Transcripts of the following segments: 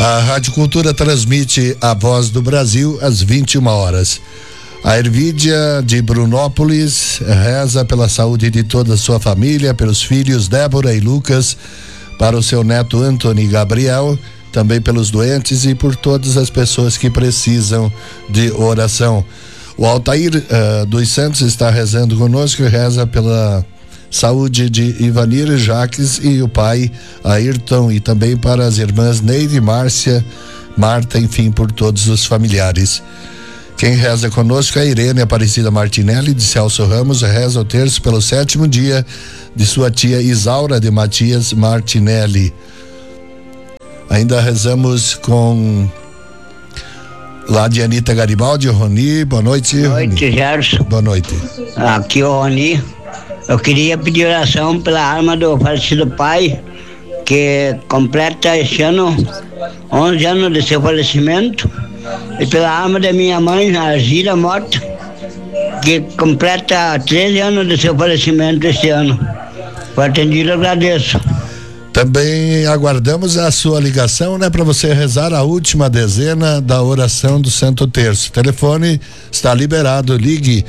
A Rádio Cultura transmite a Voz do Brasil às 21 horas. A Hervídia de Brunópolis reza pela saúde de toda a sua família, pelos filhos Débora e Lucas, para o seu neto Anthony Gabriel, também pelos doentes e por todas as pessoas que precisam de oração. O Altair dos Santos está rezando conosco e reza pela saúde de Ivanir Jaques e o pai Ayrton, e também para as irmãs Neide, Márcia, Marta, enfim, por todos os familiares. Quem reza conosco é a Irene Aparecida Martinelli de Celso Ramos, reza o terço pelo 7º dia de sua tia Isaura de Matias Martinelli. Ainda rezamos com lá de Anita Garibaldi, Roni. Boa noite. Boa noite, Gerson. Boa noite. Aqui é o Roni. Eu queria pedir oração pela alma do falecido pai, que completa este ano 11 anos de seu falecimento, e pela alma da minha mãe, Argila Mota, que completa 13 anos de seu falecimento este ano. Por atendido, eu agradeço. Também aguardamos a sua ligação, né, para você rezar a última dezena da oração do Santo Terço. O telefone está liberado, ligue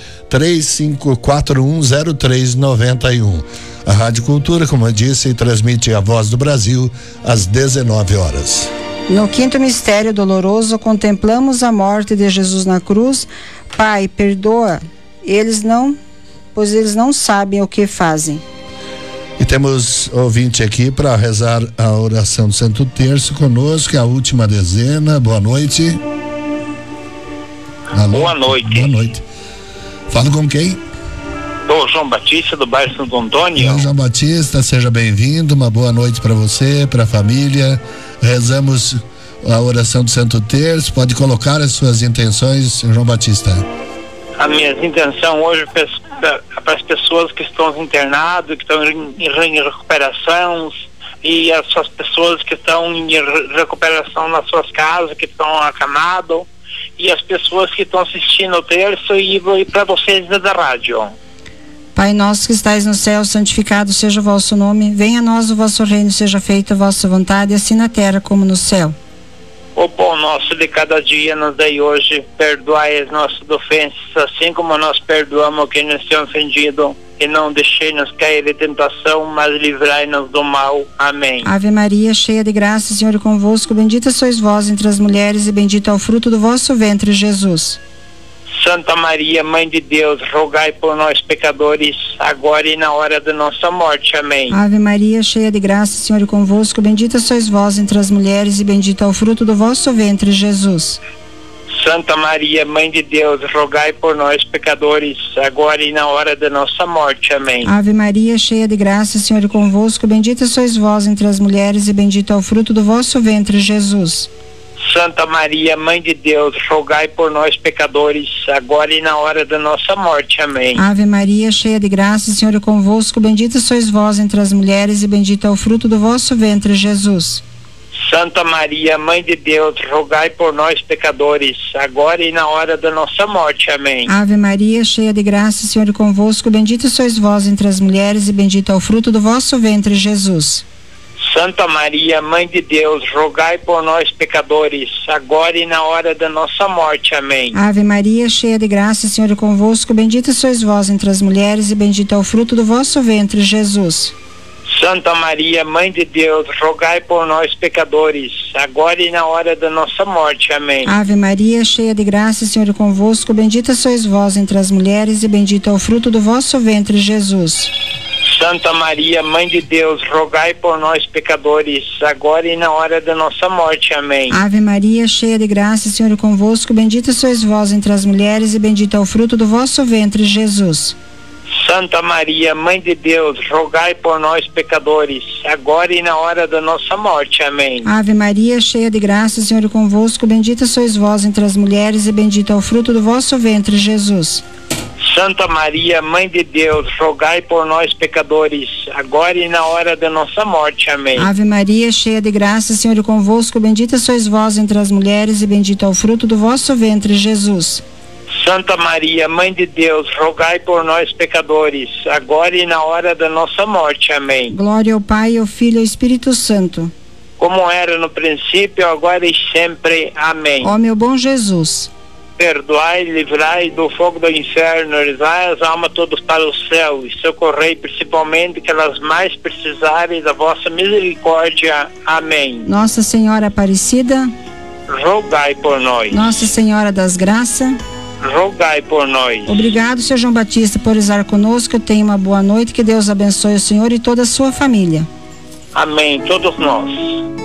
35410391. A Rádio Cultura, como eu disse, transmite a Voz do Brasil às 19 horas. No quinto mistério doloroso, contemplamos a morte de Jesus na cruz. Pai, perdoa, pois eles não sabem o que fazem. E temos ouvinte aqui para rezar a oração do Santo Terço conosco, a última dezena. Boa noite. Alô? Boa noite. Boa noite. Falo com quem? Sou João Batista, do bairro Santo Antônio. João Batista, seja bem-vindo. Uma boa noite para você, para a família. Rezamos a oração do Santo Terço. Pode colocar as suas intenções, João Batista. A minha intenção hoje para as pessoas que estão internadas, que estão em recuperação, e as pessoas que estão em recuperação nas suas casas, que estão acamadas, e as pessoas que estão assistindo o terço, e para vocês da rádio. Pai nosso que estais no céu, santificado seja o vosso nome. Venha a nós o vosso reino, seja feita a vossa vontade, assim na terra como no céu. O pão nosso de cada dia nos dai hoje, perdoai as nossas ofensas, assim como nós perdoamos quem nos tem ofendido, e não deixei-nos cair em tentação, mas livrai-nos do mal. Amém. Ave Maria, cheia de graça, o Senhor é convosco, bendita sois vós entre as mulheres, e bendito é o fruto do vosso ventre, Jesus. Santa Maria, Mãe de Deus, rogai por nós pecadores, agora e na hora da nossa morte. Amém. Ave Maria, cheia de graça, o Senhor é convosco, bendita sois vós entre as mulheres, e bendito é o fruto do vosso ventre, Jesus. Santa Maria, Mãe de Deus, rogai por nós pecadores, agora e na hora da nossa morte. Amém. Ave Maria, cheia de graça, o Senhor é convosco, bendita sois vós entre as mulheres, e bendito é o fruto do vosso ventre, Jesus. Santa Maria, Mãe de Deus, rogai por nós pecadores, agora e na hora da nossa morte. Amém. Ave Maria, cheia de graça, o Senhor é convosco, bendita sois vós entre as mulheres, e bendito é o fruto do vosso ventre, Jesus. Santa Maria, Mãe de Deus, rogai por nós pecadores, agora e na hora da nossa morte. Amém. Ave Maria, cheia de graça, o Senhor é convosco, bendita sois vós entre as mulheres, e bendito é o fruto do vosso ventre, Jesus. Santa Maria, Mãe de Deus, rogai por nós pecadores, agora e na hora da nossa morte. Amém. Ave Maria, cheia de graça, o Senhor é convosco, bendita sois vós entre as mulheres, e bendito é o fruto do vosso ventre, Jesus. Santa Maria, Mãe de Deus, rogai por nós pecadores, agora e na hora da nossa morte. Amém. Ave Maria, cheia de graça, o Senhor é convosco, bendita sois vós entre as mulheres, e bendito é o fruto do vosso ventre, Jesus. Santa Maria, Mãe de Deus, rogai por nós pecadores, agora e na hora da nossa morte. Amém. Ave Maria, cheia de graça, o Senhor é convosco, bendita sois vós entre as mulheres, e bendito é o fruto do vosso ventre, Jesus. Santa Maria, Mãe de Deus, rogai por nós pecadores, agora e na hora da nossa morte. Amém. Ave Maria, cheia de graça, o Senhor é convosco, bendita sois vós entre as mulheres, e bendito é o fruto do vosso ventre, Jesus. Santa Maria, Mãe de Deus, rogai por nós pecadores, agora e na hora da nossa morte. Amém. Ave Maria, cheia de graça, o Senhor é convosco, bendita sois vós entre as mulheres, e bendito é o fruto do vosso ventre, Jesus. Santa Maria, Mãe de Deus, rogai por nós pecadores, agora e na hora da nossa morte. Amém. Glória ao Pai, ao Filho e ao Espírito Santo. como era no princípio, agora e sempre. Amém. Ó meu bom Jesus, perdoai, livrai do fogo do inferno, levai as almas todas para o céu e socorrei principalmente que elas mais precisarem da vossa misericórdia. Amém. Nossa Senhora Aparecida, rogai por nós. Nossa Senhora das Graças, rogai por nós. Obrigado, Sr. João Batista, por estar conosco. Tenha uma boa noite, que Deus abençoe o senhor e toda a sua família. Amém, todos nós.